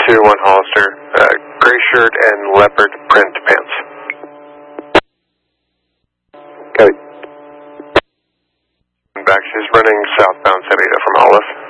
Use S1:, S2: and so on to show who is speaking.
S1: 121 Hollister, gray shirt and leopard print pants.
S2: Copy.
S1: Back, she's running southbound 78 from Olive.